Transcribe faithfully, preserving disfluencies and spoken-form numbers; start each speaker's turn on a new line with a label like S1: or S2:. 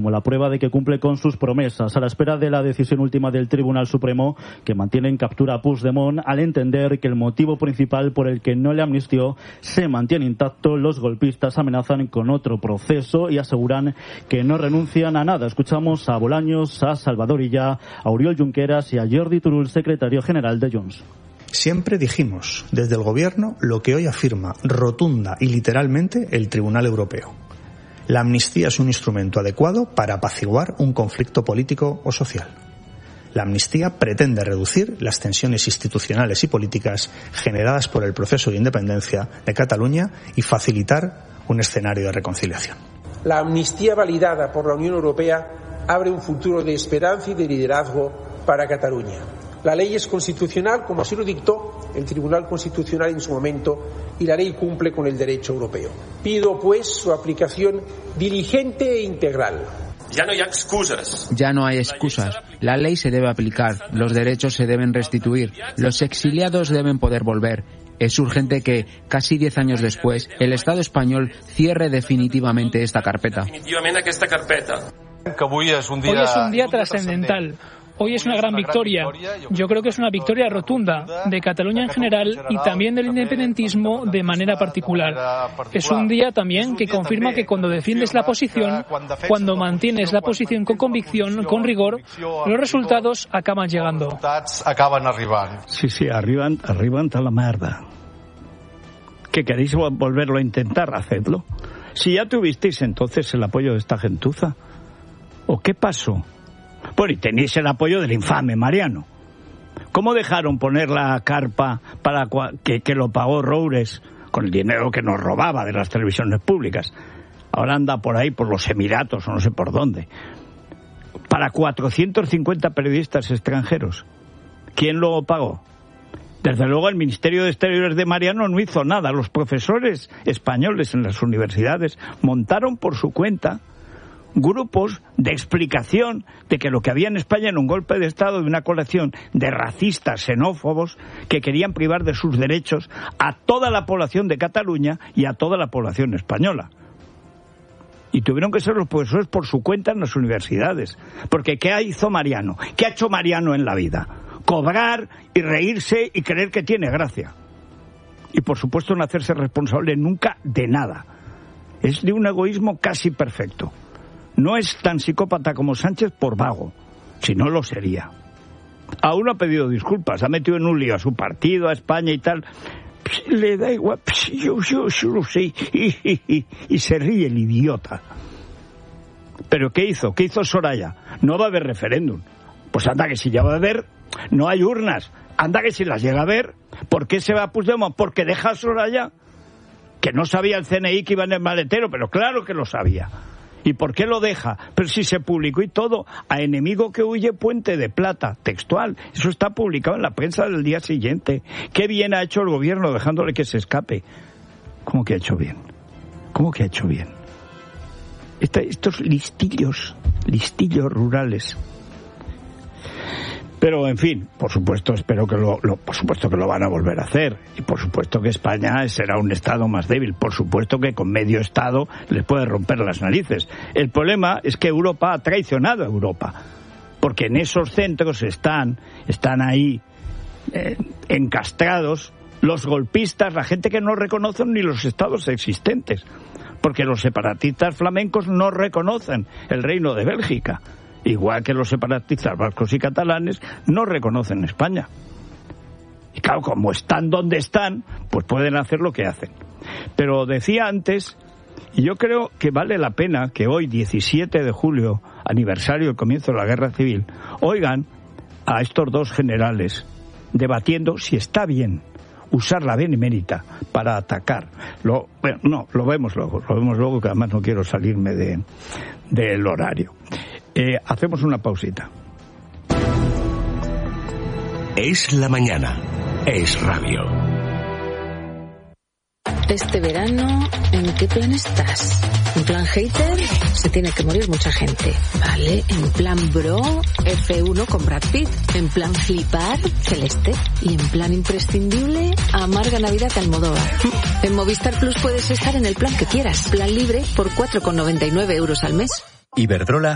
S1: como la prueba de que cumple con sus promesas, a la espera de la decisión última del Tribunal Supremo, que mantiene en captura a Puigdemont al entender que el motivo principal por el que no le amnistió se mantiene intacto. Los golpistas amenazan con otro proceso y aseguran que no renuncian a nada. Escuchamos a Bolaños, a Salvador Illa, a Oriol Junqueras y a Jordi Turull, secretario general de Junts.
S2: Siempre dijimos desde el Gobierno lo que hoy afirma rotunda y literalmente el Tribunal Europeo. La amnistía es un instrumento adecuado para apaciguar un conflicto político o social. La amnistía pretende reducir las tensiones institucionales y políticas generadas por el proceso de independencia de Cataluña y facilitar un escenario de reconciliación.
S3: La amnistía validada por la Unión Europea abre un futuro de esperanza y de liderazgo para Cataluña. La ley es constitucional, como así lo dictó el Tribunal Constitucional en su momento, y la ley cumple con el derecho europeo. Pido, pues, su aplicación diligente e integral.
S4: Ya no hay excusas.
S5: Ya no hay excusas. La ley se debe aplicar, los derechos se deben restituir, los exiliados deben poder volver. Es urgente que, casi diez años después, el Estado español cierre definitivamente esta carpeta.
S4: Definitivamente esta carpeta.
S6: Hoy es un día,
S7: Hoy es un día trascendental. Hoy es una gran victoria. Yo creo que es una victoria rotunda de Cataluña en general y también del independentismo de manera particular. Es un día también que confirma que cuando defiendes la posición, cuando mantienes la posición con convicción, con rigor, los resultados acaban llegando.
S8: Sí, sí, arriban, arriban a la merda. ¿Que queréis volverlo a intentar? Hacedlo. Si ya tuvisteis entonces el apoyo de esta gentuza. ¿O qué pasó? Bueno, y tenéis el apoyo del infame Mariano. ¿Cómo dejaron poner la carpa para que, que lo pagó Roures con el dinero que nos robaba de las televisiones públicas? Ahora anda por ahí, por los Emiratos o no sé por dónde. Para cuatrocientos cincuenta periodistas extranjeros. ¿Quién lo pagó? Desde luego el Ministerio de Exteriores de Mariano no hizo nada. Los profesores españoles en las universidades montaron por su cuenta grupos de explicación de que lo que había en España era un golpe de Estado de una colección de racistas xenófobos que querían privar de sus derechos a toda la población de Cataluña y a toda la población española. Y tuvieron que ser los profesores por su cuenta en las universidades. Porque ¿qué hizo Mariano? ¿Qué ha hecho Mariano en la vida? Cobrar y reírse y creer que tiene gracia. Y por supuesto no hacerse responsable nunca de nada. Es de un egoísmo casi perfecto. No es tan psicópata como Sánchez por vago, si no lo sería. Aún ha pedido disculpas, ha metido en un lío a su partido, a España y tal. Psh, le da igual, psh, yo, yo, yo lo sé, y, y, y, y se ríe el idiota. ¿Pero qué hizo? ¿Qué hizo Soraya? No va a haber referéndum. Pues anda que si ya va a haber, no hay urnas. Anda que si las llega a ver, ¿por qué se va a Puigdemont? Porque deja a Soraya, que no sabía el C N I que iba en el maletero, pero claro que lo sabía. ¿Y por qué lo deja? Pero si se publicó y todo, a enemigo que huye puente de plata, textual. Eso está publicado en la prensa del día siguiente. Qué bien ha hecho el gobierno dejándole que se escape. ¿Cómo que ha hecho bien? ¿Cómo que ha hecho bien? Esta, estos listillos, listillos rurales. Pero, en fin, por supuesto, espero que lo, lo, por supuesto que lo van a volver a hacer. Y por supuesto que España será un Estado más débil. Por supuesto que con medio Estado les puede romper las narices. El problema es que Europa ha traicionado a Europa. Porque en esos centros están, están ahí eh, encastrados los golpistas, la gente que no reconocen ni los estados existentes. Porque los separatistas flamencos no reconocen el reino de Bélgica. Igual que los separatistas vascos y catalanes no reconocen España. Y claro, como están donde están, pues pueden hacer lo que hacen. Pero decía antes, y yo creo que vale la pena que hoy, diecisiete de julio, aniversario del comienzo de la Guerra Civil, oigan a estos dos generales debatiendo si está bien usar la benemérita para atacar. Lo, bueno, no, lo vemos luego, lo vemos luego, que además no quiero salirme de, del horario. Eh, hacemos una pausita.
S9: Es la mañana. Es radio.
S10: Este verano, ¿en qué plan estás? ¿En plan hater? Se tiene que morir mucha gente. Vale. ¿En plan bro? F uno con Brad Pitt. ¿En plan flipar? Celeste. ¿Y en plan imprescindible? Amarga Navidad Almodóvar. En Movistar Plus puedes estar en el plan que quieras. Plan libre por cuatro con noventa y nueve euros al mes.
S9: Iberdrola